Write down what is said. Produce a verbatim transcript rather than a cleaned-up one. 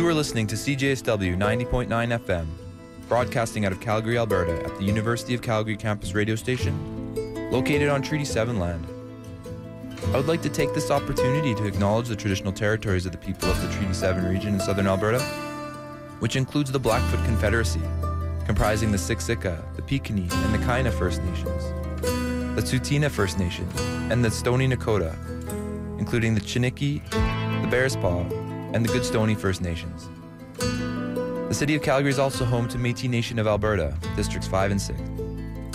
You are listening to C J S W ninety point nine F M, broadcasting out of Calgary, Alberta at the University of Calgary campus radio station, located on Treaty seven land. I would like to take this opportunity to acknowledge the traditional territories of the people of the Treaty seven region in southern Alberta, which includes the Blackfoot Confederacy, comprising the Siksika, the Piikani, and the Kainai First Nations, the Tsuut'ina First Nation, and the Stoney Nakoda, including the Chiniki, the Bearspaw, and the Goodstoney First Nations. The City of Calgary is also home to Métis Nation of Alberta, Districts five and six.